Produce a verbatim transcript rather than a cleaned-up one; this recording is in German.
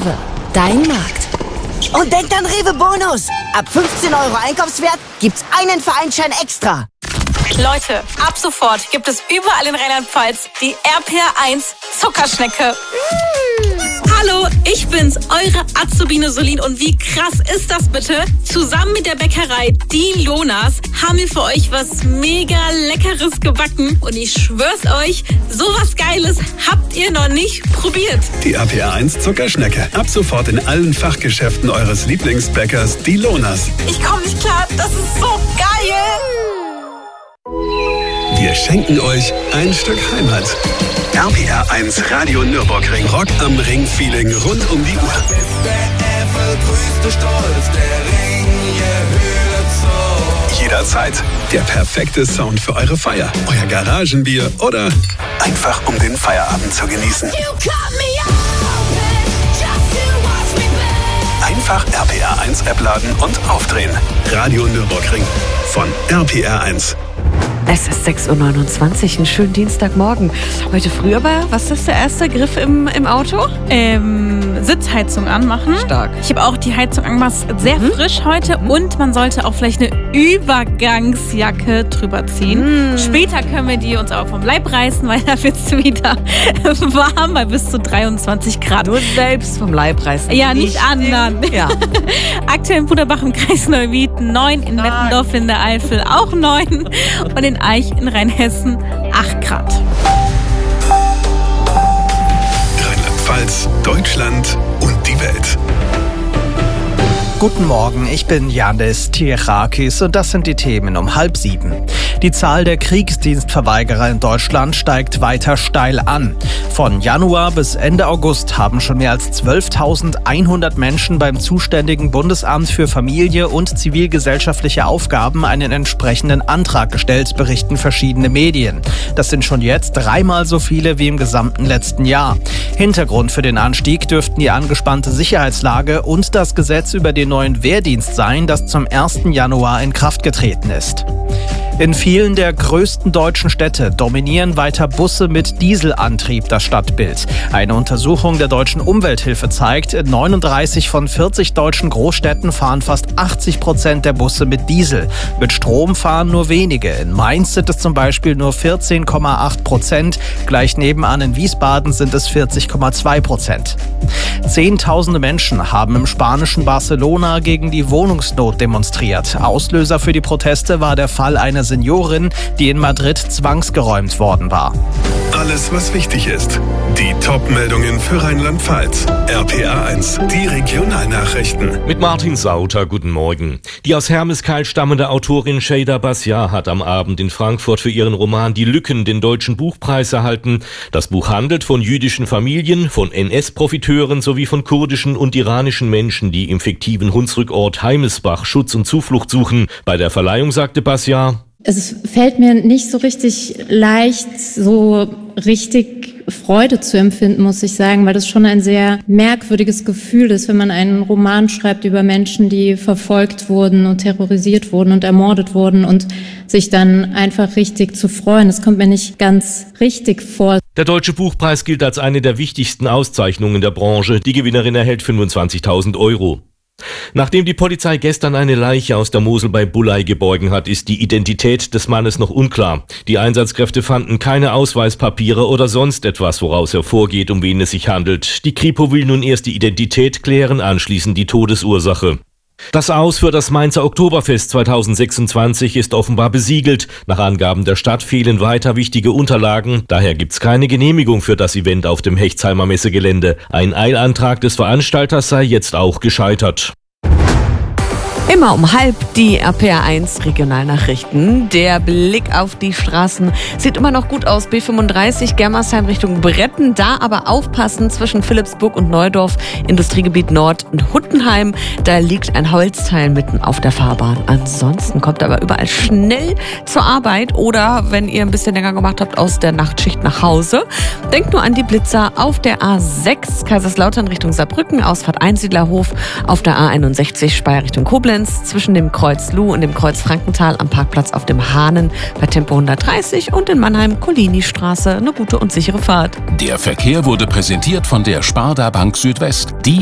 Rewe, dein Markt. Und denkt an Rewe Bonus. Ab fünfzehn Euro Einkaufswert gibt's einen Vereinsschein extra. Leute, ab sofort gibt es überall in Rheinland-Pfalz die R P R eins Zuckerschnecke. Mm. Hallo, ich bin's, eure Azubine Solin. Und wie krass ist das bitte? Zusammen mit der Bäckerei Die Lonas haben wir für euch was mega Leckeres gebacken. Und ich schwör's euch, sowas Geiles habt ihr noch nicht probiert. Die R P R eins Zuckerschnecke. Ab sofort in allen Fachgeschäften eures Lieblingsbäckers Die Lonas. Ich komm nicht klar, das ist so geil. Wir schenken euch ein Stück Heimat. R P R eins Radio Nürburgring. Rock am Ring-Feeling rund um die Uhr. Jederzeit der perfekte Sound für eure Feier, euer Garagenbier oder einfach um den Feierabend zu genießen. Einfach R P R eins App laden und aufdrehen. Radio Nürburgring von R P R eins. Es ist sechs Uhr neunundzwanzig, einen schönen Dienstagmorgen. Heute früh aber, was ist der erste Griff im, im Auto? Ähm, Sitzheizung anmachen. Stark. Ich habe auch die Heizung angemacht, sehr mhm. frisch heute. Mhm. Und man sollte auch vielleicht eine Übergangsjacke drüber ziehen. Mhm. Später können wir die uns aber vom Leib reißen, weil da wird es wieder warm, bei bis zu dreiundzwanzig Grad. Nur selbst vom Leib reißen. Ja, nicht, nicht anderen. Ja. Aktuell in Puderbach im Kreis Neuwied neun, in Mettendorf in der Eifel auch neun und in Aich in Rheinhessen acht Grad. Rheinland-Pfalz, Deutschland und die Welt. Guten Morgen, ich bin Yannis Tirakis und das sind die Themen um halb sieben. Die Zahl der Kriegsdienstverweigerer in Deutschland steigt weiter steil an. Von Januar bis Ende August haben schon mehr als zwölftausendeinhundert Menschen beim zuständigen Bundesamt für Familie und zivilgesellschaftliche Aufgaben einen entsprechenden Antrag gestellt, berichten verschiedene Medien. Das sind schon jetzt dreimal so viele wie im gesamten letzten Jahr. Hintergrund für den Anstieg dürften die angespannte Sicherheitslage und das Gesetz über den neuen Wehrdienst sein, das zum ersten Januar in Kraft getreten ist. In vielen der größten deutschen Städte dominieren weiter Busse mit Dieselantrieb das Stadtbild. Eine Untersuchung der Deutschen Umwelthilfe zeigt, in neununddreißig von vierzig deutschen Großstädten fahren fast achtzig Prozent der Busse mit Diesel. Mit Strom fahren nur wenige. In Mainz sind es zum Beispiel nur vierzehn Komma acht Prozent. Gleich nebenan in Wiesbaden sind es vierzig Komma zwei Prozent. Zehntausende Menschen haben im spanischen Barcelona gegen die Wohnungsnot demonstriert. Auslöser für die Proteste war der Fall einer Seniorin, die in Madrid zwangsgeräumt worden war. Alles, was wichtig ist. Die Top-Meldungen für Rheinland-Pfalz. R P R eins, die Regionalnachrichten. Mit Martin Sauter, guten Morgen. Die aus Hermeskeil stammende Autorin Şeyda Basyar hat am Abend in Frankfurt für ihren Roman Die Lücken den Deutschen Buchpreis erhalten. Das Buch handelt von jüdischen Familien, von N S-Profiteuren sowie von kurdischen und iranischen Menschen, die im fiktiven Hunsrückort Heimesbach Schutz und Zuflucht suchen. Bei der Verleihung sagte Basyar: Es fällt mir nicht so richtig leicht, so richtig Freude zu empfinden, muss ich sagen, weil das schon ein sehr merkwürdiges Gefühl ist, wenn man einen Roman schreibt über Menschen, die verfolgt wurden und terrorisiert wurden und ermordet wurden und sich dann einfach richtig zu freuen. Das kommt mir nicht ganz richtig vor. Der Deutsche Buchpreis gilt als eine der wichtigsten Auszeichnungen der Branche. Die Gewinnerin erhält fünfundzwanzigtausend Euro. Nachdem die Polizei gestern eine Leiche aus der Mosel bei Bullei geborgen hat, ist die Identität des Mannes noch unklar. Die Einsatzkräfte fanden keine Ausweispapiere oder sonst etwas, woraus hervorgeht, um wen es sich handelt. Die Kripo will nun erst die Identität klären, anschließend die Todesursache. Das Aus für das Mainzer Oktoberfest zweitausendsechsundzwanzig ist offenbar besiegelt. Nach Angaben der Stadt fehlen weiter wichtige Unterlagen. Daher gibt's keine Genehmigung für das Event auf dem Hechtsheimer Messegelände. Ein Eilantrag des Veranstalters sei jetzt auch gescheitert. Immer um halb die R P R eins Regionalnachrichten. Der Blick auf die Straßen sieht immer noch gut aus. B fünfunddreißig Germersheim Richtung Bretten. Da aber aufpassen zwischen Philippsburg und Neudorf, Industriegebiet Nord und Huttenheim. Da liegt ein Holzteil mitten auf der Fahrbahn. Ansonsten kommt aber überall schnell zur Arbeit oder, wenn ihr ein bisschen länger gemacht habt, aus der Nachtschicht nach Hause. Denkt nur an die Blitzer auf der A sechs Kaiserslautern Richtung Saarbrücken, Ausfahrt Einsiedlerhof, auf der A einundsechzig Speyer Richtung Koblenz, zwischen dem Kreuz Luh und dem Kreuz Frankenthal am Parkplatz auf dem Hahnen bei Tempo hundertdreißig und in Mannheim Collini-Straße. Eine gute und sichere Fahrt. Der Verkehr wurde präsentiert von der Sparda Bank Südwest. Die